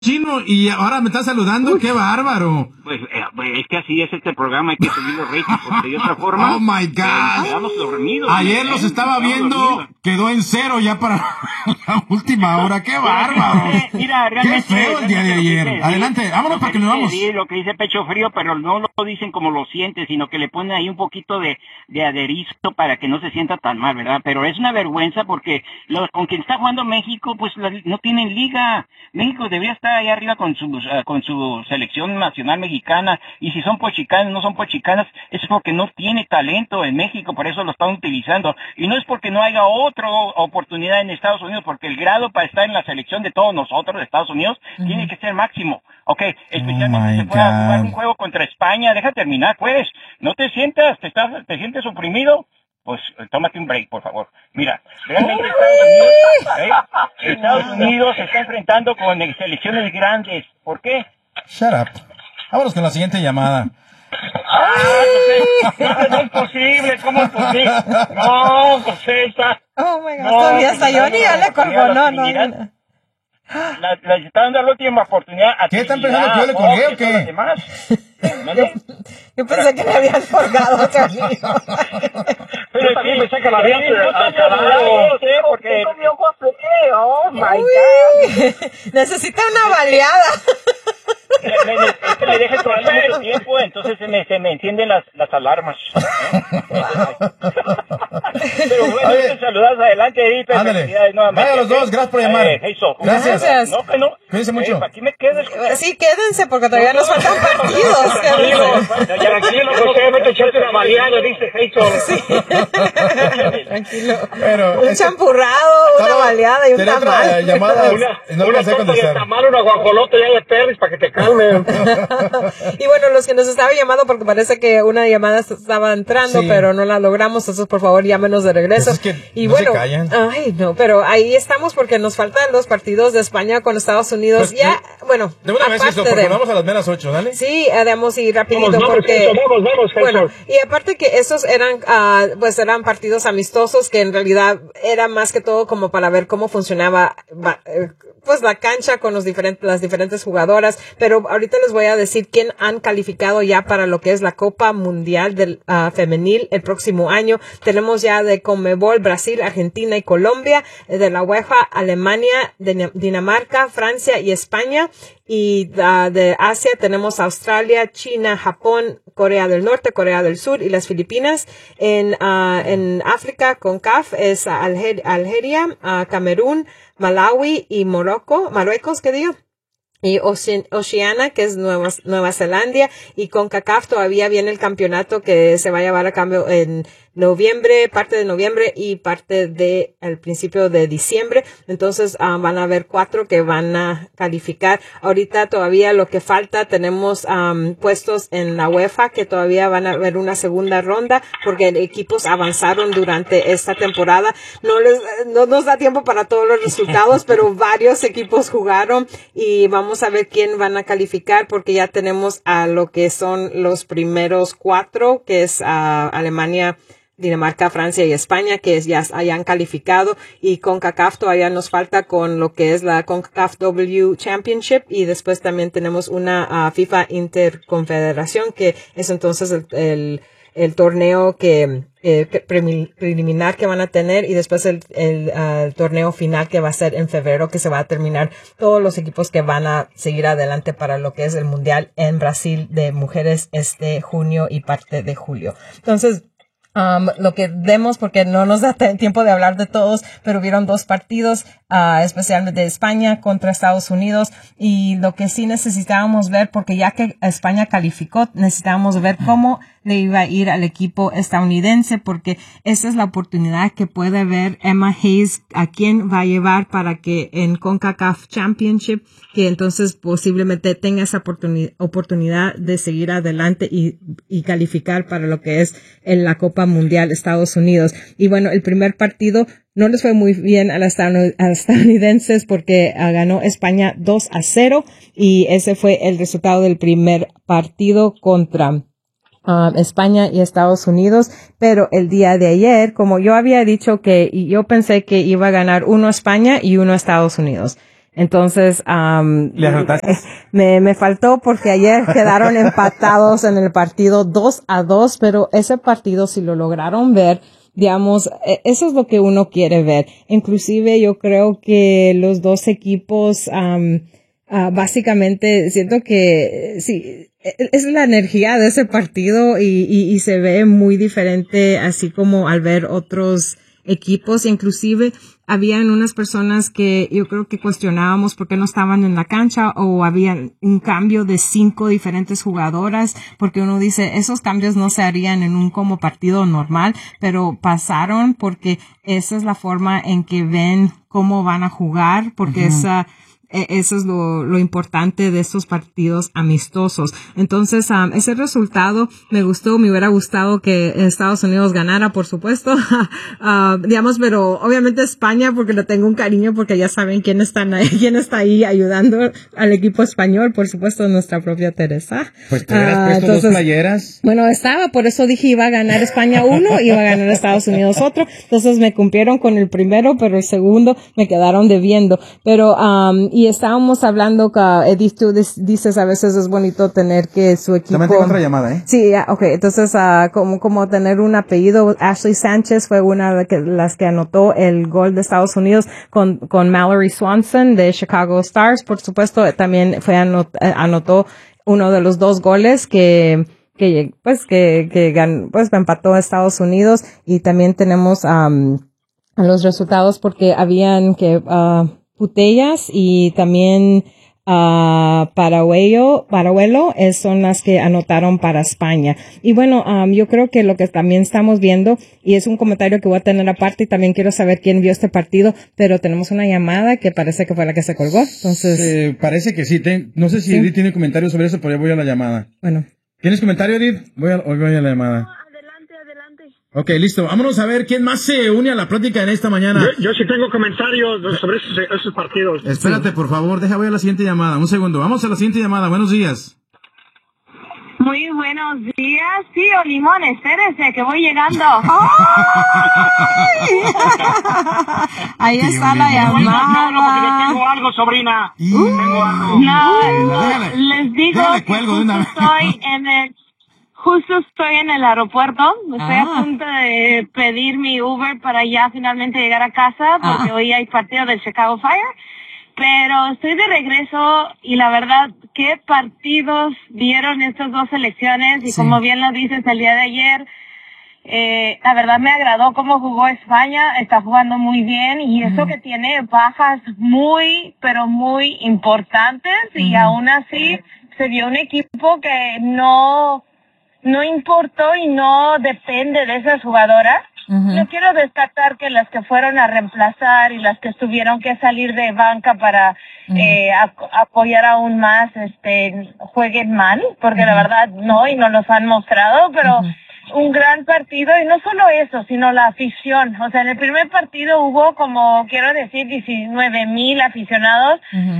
chino y ahora me está saludando. ¡Qué bárbaro! Pues es que así es este programa, hay que subir los ratings, porque de otra forma... ¡Oh, my God! Quedamos dormidos. Ayer los estaba viendo, quedó en 0 ya para la última hora. ¡Qué bárbaro! Mira, realmente... ¡Qué feo el día de ayer! Adelante, vámonos para que nos vamos. Sí, lo que dice pecho frío, pero no lo dicen como lo sienten, sino que le ponen ahí un poquito de aderezo para que no se sienta tan mal, ¿verdad? Pero es una vergüenza porque con quien está jugando México, pues no tienen liga. México debería estar ahí arriba con su selección nacional mexicana, y si son pochicanas, no son pochicanas, es porque no tiene talento en México, por eso lo están utilizando, y no es porque no haya otra oportunidad en Estados Unidos, porque el grado para estar en la selección de todos nosotros de Estados Unidos tiene que ser máximo, especialmente si se pueda jugar un juego contra España. Deja terminar, pues, no te sientas, te sientes oprimido. Pues tómate un break, por favor. Mira, realmente Estados Unidos se está enfrentando con selecciones grandes. ¿Por qué? Shut up. Vámonos con la siguiente llamada. José, no es posible, ¿cómo es posible? No, José, está... Oh, my God, todavía hasta yo ni ya le colgó, no. Les está dando la última oportunidad a ¿Qué están pensando que yo le colgué o qué? Yo pensé que le habían colgado. Pero también pensé que la habían calado. Porque comió José. Oh, my God. Necesita una baleada. Es que me deje tomando mucho tiempo, entonces se me encienden las alarmas. Pero bueno, saludas adelante, Edith. Ándale. Vaya los dos, gracias por llamar. Gracias. No, que no. Cuídense mucho. Aquí me quedes. Sí, quédense, porque todavía nos faltan partidos. Tranquilo, José, vete a echarte una baleada, dice Jason. Tranquilo. Pero, un champurrado, una baleada y un tamal. Llamada, no una torta de tamal, una guajolota ya de perris para que te calmen. Y bueno, los que nos estaban llamando, porque parece que una llamada estaba entrando, pero no la logramos, entonces por favor llámenos de regreso. Pues es que y no bueno, se callan. Ay, no, pero ahí estamos porque nos faltan los partidos de España con Estados Unidos. Pues, ya, bueno, de una vez eso, porque vamos a las menos 8, ¿dale? Sí, debemos ir rapidito vamos, porque... Vamos, bueno, y aparte que esos eran, pues eran partidos amistosos que en realidad era más que todo como para ver cómo funcionaba, pues la cancha con las diferentes jugadoras, pero ahorita les voy a decir quién han calificado ya para lo que es la Copa Mundial del Femenil el próximo año. Tenemos ya de Conmebol, Brasil, Argentina y Colombia, de la UEFA, Alemania, Dinamarca, Francia y España, y de Asia tenemos Australia, China, Japón, Corea del Norte, Corea del Sur y las Filipinas. En África, CONCAF es Algeria, Camerún, Malawi y Marruecos, ¿qué digo? Y Oceana, que es Nueva Zelanda, y con CONCACAF todavía viene el campeonato que se va a llevar a cabo en noviembre, parte de noviembre y parte de al principio de diciembre. Entonces van a haber 4 que van a calificar. Ahorita todavía lo que falta, tenemos puestos en la UEFA que todavía van a haber una segunda ronda porque equipos avanzaron durante esta temporada. No nos da tiempo para todos los resultados, pero varios equipos jugaron y vamos a ver quién van a calificar porque ya tenemos a lo que son los primeros 4, que es Alemania, Dinamarca, Francia y España, que ya hayan calificado, y CONCACAF todavía nos falta con lo que es la CONCACAF W Championship, y después también tenemos una FIFA Interconfederación, que es entonces el torneo preliminar que van a tener, y después el torneo final que va a ser en febrero, que se va a terminar todos los equipos que van a seguir adelante para lo que es el Mundial en Brasil de mujeres junio y parte de julio. Entonces, lo que vemos, porque no nos da tiempo de hablar de todos, pero hubieron 2 partidos, especialmente de España contra Estados Unidos, y lo que sí necesitábamos ver, porque ya que España calificó, necesitábamos ver cómo le iba a ir al equipo estadounidense, porque esa es la oportunidad que puede ver Emma Hayes a quién va a llevar para que en CONCACAF Championship, que entonces posiblemente tenga esa oportunidad de seguir adelante y calificar para lo que es en la Copa Mundial Estados Unidos. Y bueno, el primer partido no les fue muy bien a los estadounidenses porque ganó España 2-0, y ese fue el resultado del primer partido contra España y Estados Unidos. Pero el día de ayer, como yo había dicho que yo pensé que iba a ganar uno España y uno Estados Unidos, Entonces, ¿Le anotaste? me faltó porque ayer quedaron empatados en el partido 2-2, pero ese partido si lo lograron ver, digamos, eso es lo que uno quiere ver. Inclusive yo creo que los dos equipos, básicamente siento que sí, es la energía de ese partido y se ve muy diferente así como al ver otros equipos. Inclusive habían unas personas que yo creo que cuestionábamos por qué no estaban en la cancha o había un cambio de 5 diferentes jugadoras, porque uno dice esos cambios no se harían en un como partido normal, pero pasaron porque esa es la forma en que ven cómo van a jugar, porque eso es lo importante de estos partidos amistosos. Entonces, ese resultado me gustó, me hubiera gustado que Estados Unidos ganara, por supuesto. Digamos, pero obviamente España, porque le tengo un cariño, porque ya saben quién está ahí ayudando al equipo español, por supuesto, nuestra propia Teresa. Pues te hubieras puesto entonces, 2 playeras. Bueno, por eso dije iba a ganar España uno, iba a ganar Estados Unidos otro. Entonces me cumplieron con el primero, pero el segundo me quedaron debiendo. Pero, y estábamos hablando que, Edith, tú dices a veces es bonito tener que su equipo... También tengo otra llamada, ¿eh? Sí, okay. Entonces, como tener un apellido. Ashley Sánchez fue una de las que anotó el gol de Estados Unidos con Mallory Swanson de Chicago Stars. Por supuesto, también anotó uno de los 2 goles que empató a Estados Unidos. Y también tenemos, los resultados porque habían Putellas y también Paraguelo son las que anotaron para España. Y bueno, yo creo que lo que también estamos viendo, y es un comentario que voy a tener aparte, y también quiero saber quién vio este partido, pero tenemos una llamada que parece que fue la que se colgó. Entonces, parece que sí. No sé si Edith tiene comentarios sobre eso, pero ya voy a la llamada. Bueno. ¿Tienes comentario, Edith? Voy a la llamada. Adelante. Ok, listo. Vámonos a ver quién más se une a la plática en esta mañana. Yo sí tengo comentarios sobre esos partidos. Espérate, por favor. Voy a la siguiente llamada. Un segundo. Vamos a la siguiente llamada. Buenos días. Muy buenos días. Tío Limón, espérese, que voy llegando. Ahí está la llamada. No, tengo algo, sobrina. Tengo algo. Les digo que justo estoy en el aeropuerto. Estoy a punto de pedir mi Uber para ya finalmente llegar a casa, porque hoy hay partido del Chicago Fire. Pero estoy de regreso y la verdad, qué partidos dieron estas 2 selecciones y como bien lo dices el día de ayer, la verdad me agradó cómo jugó España, está jugando muy bien y eso que tiene bajas muy, pero muy importantes y aún así se vio un equipo que no importó y no depende de esas jugadoras. Yo quiero destacar que las que fueron a reemplazar y las que tuvieron que salir de banca para apoyar aún más, jueguen mal, porque la verdad no, y no los han mostrado, pero un gran partido, y no solo eso, sino la afición. O sea, en el primer partido hubo como, quiero decir, 19,000 aficionados,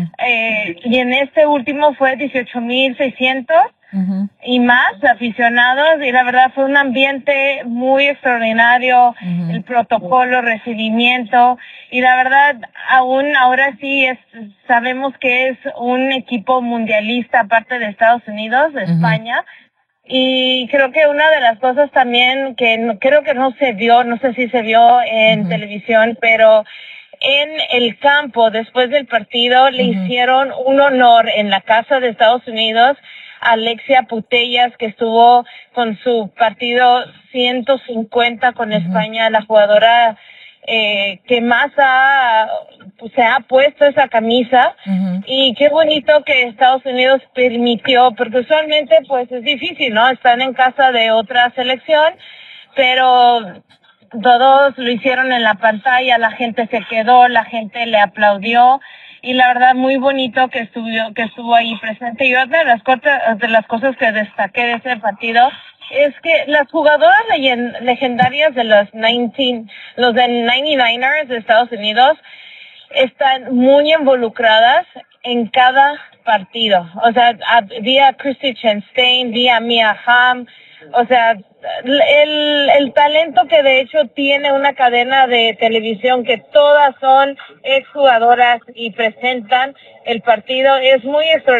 y en este último fue 18,600. Y más aficionados, y la verdad fue un ambiente muy extraordinario, el protocolo, recibimiento, y la verdad ahora sí sabemos que es un equipo mundialista aparte de Estados Unidos, de España, y creo que una de las cosas también que creo que no se vio, no sé si se vio en televisión, pero en el campo después del partido le hicieron un honor en la casa de Estados Unidos Alexia Putellas, que estuvo con su partido 150 con España, la jugadora que más se ha puesto esa camisa, y qué bonito que Estados Unidos permitió, porque usualmente pues es difícil, ¿no? Están en casa de otra selección, pero todos lo hicieron en la pantalla, la gente se quedó, la gente le aplaudió, y la verdad muy bonito que estuvo ahí presente. Y otra de las cosas que destaqué de ese partido es que las jugadoras legendarias de los 99ers de Estados Unidos están muy involucradas en cada partido. O sea, vi a Christy Chastain, vi a Mia Hamm, O sea, el talento que de hecho tiene una cadena de televisión que todas son exjugadoras y presentan el partido es muy extraordinario.